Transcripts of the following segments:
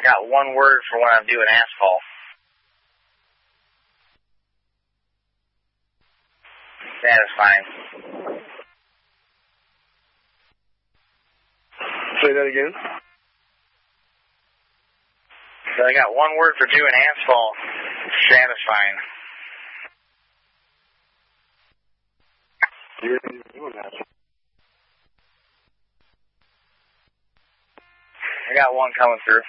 got one word for when I'm doing asphalt. Satisfying. Say that again. So I got one word for doing asphalt. Satisfying. You're doing that. I got one coming through.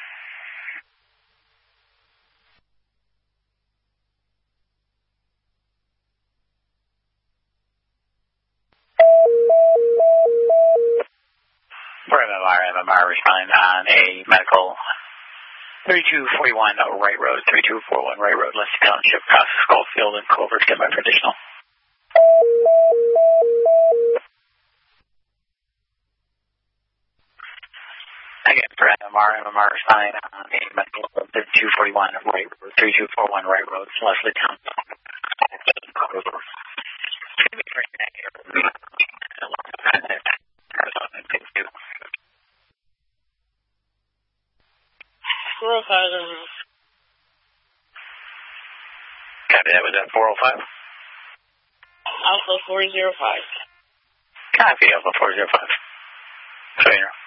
MMR responding on a medical 3241 Wright Road, 3241 Wright Road, Lexington Township, Schofield and Culver, stand by for additional. Again, for MMR responding on a medical 3241 Wright Road, 3241 Wright Road, Leslie Township. Copy that, was that 405? Alpha 405. Copy, Alpha 405. So,